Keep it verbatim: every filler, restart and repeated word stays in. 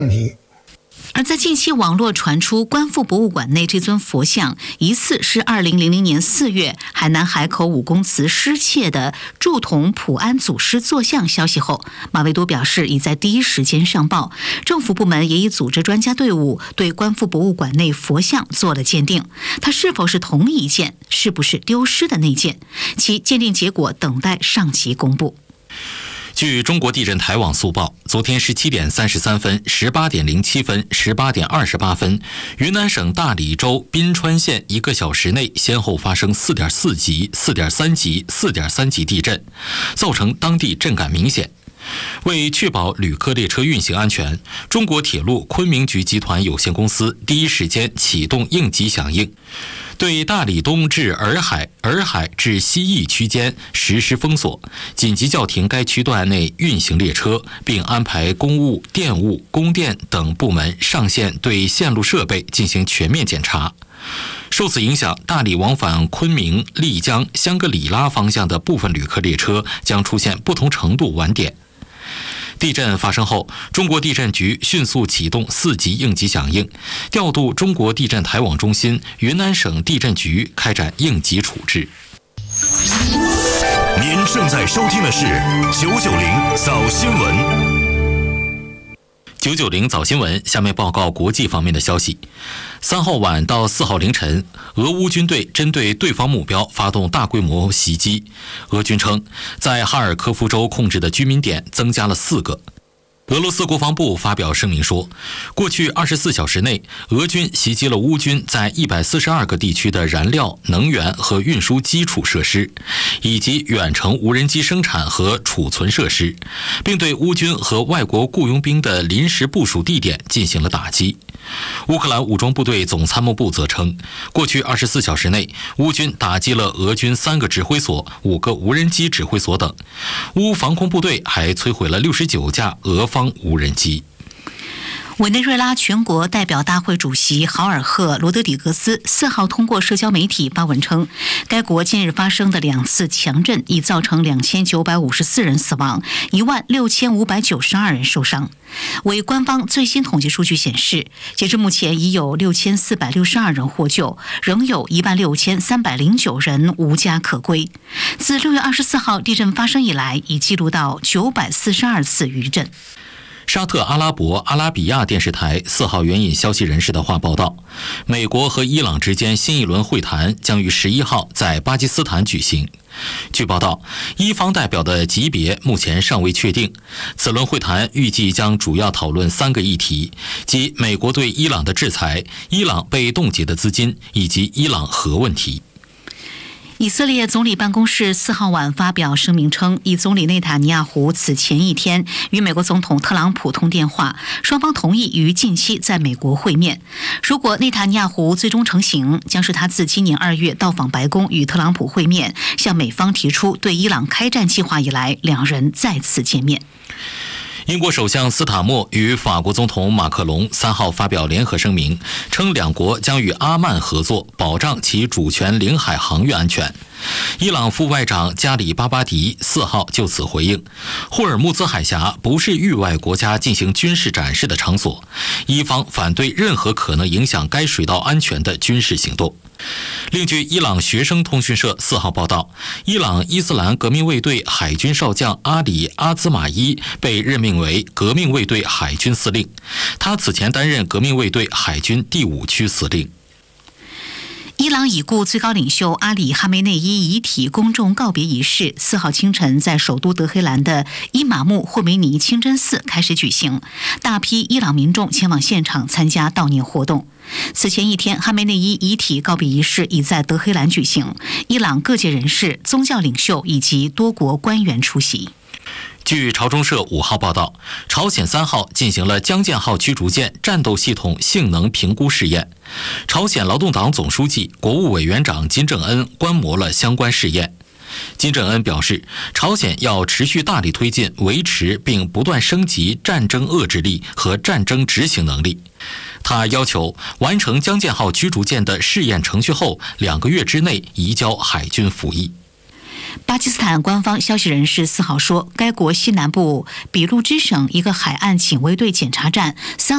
问题。 而在近期网络传出观复博物馆内这尊佛像疑似是二零零零年四月海南海口五公祠失窃的铸铜普安祖师坐像消息后，马未都表示已在第一时间上报，政府部门也已组织专家队伍对观复博物馆内佛像做了鉴定，它是否是同一件，是不是丢失的那件，其鉴定结果等待上级公布。 据中国地震台网速报，昨天十七点三十三分、十八点零七分、十八点二十八分，云南省大理州宾川县一个小时内先后发生四点四级、四点三级、四点三级地震，造成当地震感明显。为确保旅客列车运行安全，中国铁路昆明局集团有限公司第一时间启动应急响应，对大理东至洱海、洱海至西义区间实施封锁，紧急叫停该区段内运行列车，并安排公务、电务、供电等部门上线对线路设备进行全面检查。受此影响，大理往返昆明、丽江、香格里拉方向的部分旅客列车将出现不同程度晚点。地震发生后，中国地震局迅速启动四级应急响应，调度中国地震台网中心、云南省地震局开展应急处置。 您正在收听的是九九零早新闻。 九九零早新闻，下面报告国际方面的消息。三号晚到四号凌晨，俄乌军队针对对方目标发动大规模袭击。俄军称，在哈尔科夫州控制的居民点增加了四个。俄罗斯国防部发表声明说，过去二十四小时内，俄军袭击了乌军在一百四十二个地区的燃料、能源和运输基础设施，以及远程无人机生产和储存设施，并对乌军和外国雇佣兵的临时部署地点进行了打击。乌克兰武装部队总参谋部则称，过去二十四小时内，乌军打击了俄军三个指挥所、五个无人机指挥所等。乌防空部队还摧毁了六十九架俄方无人机。 委内瑞拉全国代表大会主席豪尔赫·罗德里格斯四号通过社交媒体发文称，该国近日发生的两次强震已造成两千九百五十四人死亡，一万六千五百九十二人受伤。为官方最新统计数据显示，截至目前已有六千四百六十二人获救，仍有一万六千三百零九人无家可归。自六月二十四号地震发生以来，已记录到九百四十二次余震。 沙特阿拉伯阿拉比亚电视台四号援引消息人士的话报道，美国和伊朗之间新一轮会谈将于十一号在巴基斯坦举行。据报道，伊方代表的级别目前尚未确定。此轮会谈预计将主要讨论三个议题，即美国对伊朗的制裁、伊朗被冻结的资金以及伊朗核问题。 以色列总理办公室四号晚发表声明称，以总理内塔尼亚胡此前一天与美国总统特朗普通电话，双方同意于近期在美国会面。如果内塔尼亚胡最终成行，将是他自今年二月到访白宫与特朗普会面，向美方提出对伊朗开战计划以来，两人再次见面。 英国首相斯塔默与法国总统马克龙三号发表联合声明，称两国将与阿曼合作，保障其主权领海航运安全。伊朗副外长加里巴巴迪四号就此回应，霍尔木兹海峡不是域外国家进行军事展示的场所，伊方反对任何可能影响该水道安全的军事行动。另据伊朗学生通讯社四号报道，伊朗伊斯兰革命卫队海军少将阿里·阿兹马伊被任命为革命卫队海军司令，他此前担任革命卫队海军第五区司令。 伊朗已故最高领袖阿里·哈梅内伊遗体公众告别仪式四号清晨在首都德黑兰的伊玛目霍梅尼清真寺开始举行，大批伊朗民众前往现场参加悼念活动。此前一天，哈梅内伊遗体告别仪式已在德黑兰举行，伊朗各界人士、宗教领袖以及多国官员出席。 据朝中社五号报道，朝鲜三号进行了江舰号驱逐舰战斗系统性能评估试验，朝鲜劳动党总书记、国务委员长金正恩观摩了相关试验。金正恩表示，朝鲜要持续大力推进、维持并不断升级战争遏制力和战争执行能力。他要求完成江舰号驱逐舰的试验程序后，两个月之内移交海军服役。 巴基斯坦官方消息人士四号说，该国西南部俾路支省一个海岸警卫队检查站三